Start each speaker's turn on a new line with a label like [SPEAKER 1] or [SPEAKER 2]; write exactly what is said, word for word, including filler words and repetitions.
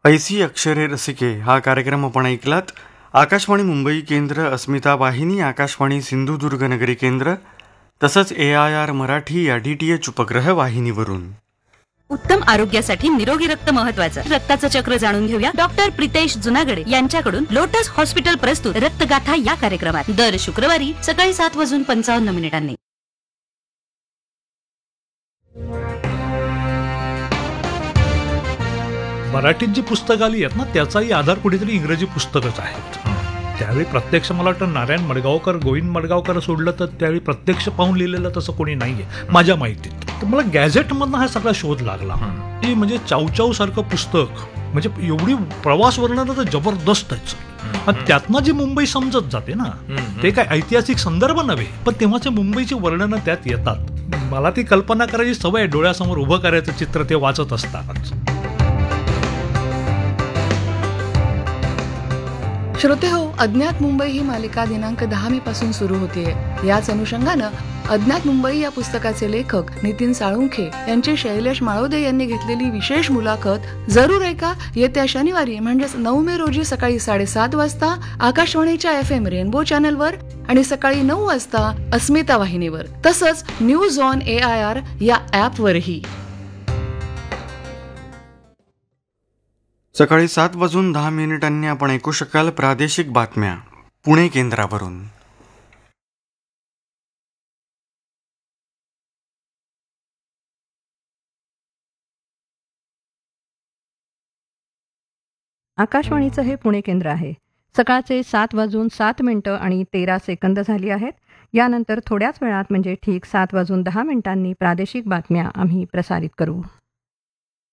[SPEAKER 1] ऐसी अक्षरे रसिके हा कार्यक्रम आपण ऐकलात. आकाशवाणी मुंबई केंद्र, अस्मिता वाहिनी, आकाशवाणी सिंधुदुर्ग नगरी केंद्र तसंच ए आय आर मराठी या डी टी एच उपग्रह वाहिनीवरून.
[SPEAKER 2] उत्तम आरोग्यासाठी निरोगी रक्त महत्वाचं. रक्ताचं चक्र जाणून घेऊया डॉक्टर प्रितेश जुनागडे यांच्याकडून. लोटस हॉस्पिटल प्रस्तुत रक्तगाथा या कार्यक्रमात दर शुक्रवारी सकाळी सात वाजून पंचावन्न मिनिटांनी.
[SPEAKER 3] मराठीत जी पुस्तकं आली आहेत ना, त्याचाही आधार कुठेतरी इंग्रजी पुस्तकच आहेत. त्यावेळी प्रत्यक्ष मला वाटतं नारायण मडगावकर, गोविंद मडगावकर सोडलं तर त्यावेळी प्रत्यक्ष पाहून लिहिलेलं तसं कोणी नाहीये माझ्या माहितीत. तर मला गॅझेटमधनं हा सगळा शोध लागला की म्हणजे चावचाव सारखं पुस्तक, म्हणजे एवढी प्रवास वर्णन तर जबरदस्त आहे. त्यातनं जी मुंबई समजत जाते ना, ते काय ऐतिहासिक संदर्भ नव्हे, पण तेव्हाचे मुंबईची वर्णनं त्यात येतात. मला ती कल्पना करायची सवय, डोळ्यासमोर उभं करायचं चित्र ते वाचत असतानाच.
[SPEAKER 4] श्रोते हो, अज्ञात मुंबई ही मालिका दिनांक दहा मे पासून सुरू होतीये. याच अनुषंगानं अज्ञात मुंबई या पुस्तकाचे लेखक नितीन साळुंखे यांची शैलेश माळोदे यांनी घेतलेली विशेष मुलाखत जरूर ऐका. येत्या शनिवारी म्हणजेच नऊ मे रोजी सकाळी साडेसात वाजता आकाशवाणीच्या एफ एम रेनबो चॅनलवर आणि सकाळी नऊ वाजता अस्मिता वाहिनीवर, तसंच news on A I R या ऍपवरही.
[SPEAKER 1] सकाळी सात वाजून दहा मिनिटांनी आपण ऐकू शकाल प्रादेशिक बातम्या पुणे केंद्रावरून.
[SPEAKER 5] आकाशवाणीचं हे पुणे केंद्र आहे. सकाळचे सात वाजून सात मिनिटं आणि तेरा सेकंद झाली आहेत. यानंतर थोड्याच वेळात म्हणजे ठीक सात वाजून दहा मिनिटांनी प्रादेशिक बातम्या आम्ही प्रसारित करू.